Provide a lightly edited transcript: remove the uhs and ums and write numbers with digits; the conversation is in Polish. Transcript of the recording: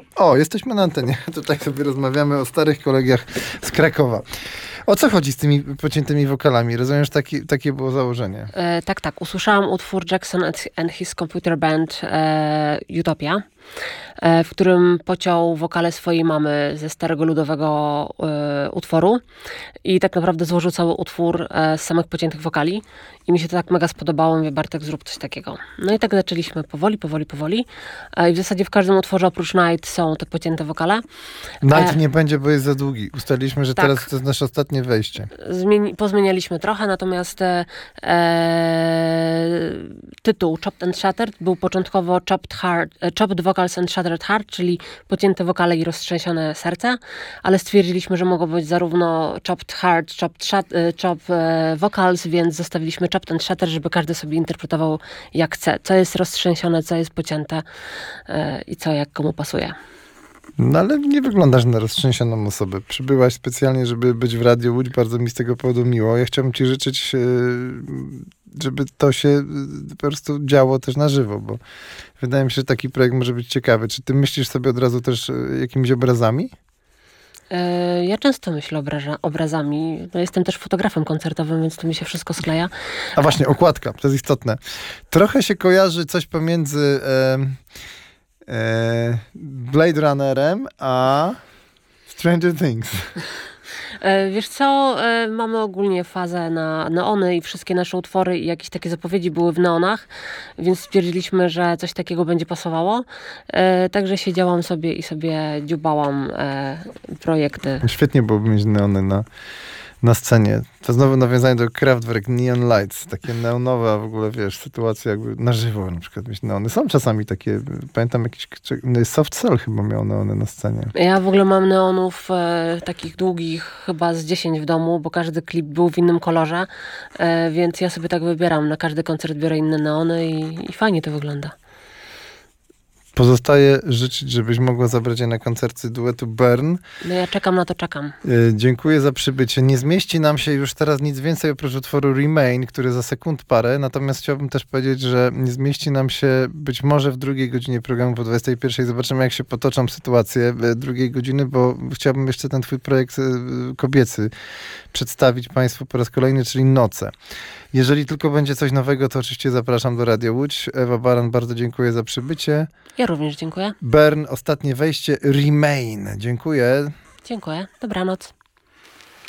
O, jesteśmy na antenie. Tutaj sobie rozmawiamy o starych kolegiach z Krakowa. O co chodzi z tymi pociętymi wokalami? Rozumiem, że takie było założenie. Tak. Usłyszałam utwór Jackson and His Computer Band Utopia, w którym pociął wokale swojej mamy ze starego ludowego utworu i tak naprawdę złożył cały utwór z samych pociętych wokali i mi się to tak mega spodobało. Mówię, Bartek, zrób coś takiego. No i tak zaczęliśmy powoli i w zasadzie w każdym utworze oprócz Night są te pocięte wokale. Night nie będzie, bo jest za długi. Ustaliliśmy, że tak. Teraz to jest nasze ostatnie wejście. Pozmienialiśmy trochę, natomiast tytuł Chopped and Shattered był początkowo Chopped Vocals and Shattered Heart, czyli pocięte wokale i roztrzęsione serce, ale stwierdziliśmy, że mogą być zarówno Chopped Heart, Chopped Vocals, więc zostawiliśmy Chopped and Shattered, żeby każdy sobie interpretował jak chce. Co jest roztrzęsione, co jest pocięte i co jak komu pasuje. No ale nie wyglądasz na roztrzęsioną osobę. Przybyłaś specjalnie, żeby być w Radiu Łódź. Bardzo mi z tego powodu miło. Ja chciałbym ci życzyć, żeby to się po prostu działo też na żywo, bo wydaje mi się, że taki projekt może być ciekawy. Czy ty myślisz sobie od razu też jakimiś obrazami? Ja często myślę obrazami. No, jestem też fotografem koncertowym, więc to mi się wszystko skleja. A właśnie, okładka, to jest istotne. Trochę się kojarzy coś pomiędzy Blade Runnerem a Stranger Things. Wiesz co, mamy ogólnie fazę na neony i wszystkie nasze utwory i jakieś takie zapowiedzi były w neonach, więc stwierdziliśmy, że coś takiego będzie pasowało. Także siedziałam sobie i sobie dziubałam projekty. Świetnie byłoby mieć neony na scenie. To znowu nawiązanie do Kraftwerk, Neon Lights, takie neonowe, a w ogóle wiesz, sytuacja jakby na żywo na przykład mieć neony. Są czasami takie, pamiętam jakiś, Soft Cell chyba miał neony na scenie. Ja w ogóle mam neonów takich długich chyba z 10 w domu, bo każdy klip był w innym kolorze, więc ja sobie tak wybieram. Na każdy koncert biorę inne neony i fajnie to wygląda. Pozostaje życzyć, żebyś mogła zabrać je na koncerty duetu Burn. No ja czekam. Dziękuję za przybycie. Nie zmieści nam się już teraz nic więcej oprócz utworu Remain, który za sekund parę. Natomiast chciałbym też powiedzieć, że nie zmieści nam się być może w drugiej godzinie programu po 21. Zobaczymy, jak się potoczą sytuacje drugiej godziny, bo chciałbym jeszcze ten twój projekt kobiecy przedstawić państwu po raz kolejny, czyli Noce. Jeżeli tylko będzie coś nowego, to oczywiście zapraszam do Radia Łódź. Ewa Baran, bardzo dziękuję za przybycie. Ja również dziękuję. Burn, ostatnie wejście, Remain. Dziękuję. Dziękuję. Dobranoc.